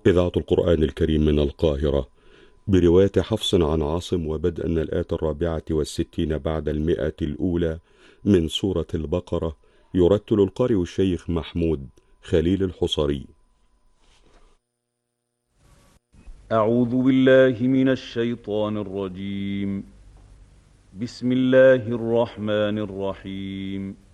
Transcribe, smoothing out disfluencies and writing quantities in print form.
إذاعة القرآن الكريم من القاهرة برواية حفص عن عاصم، وبدءا من الآية 64 بعد 100 من سورة البقرة. يرتل القارئ الشيخ محمود خليل الحصري. أعوذ بالله من الشيطان الرجيم. بسم الله الرحمن الرحيم.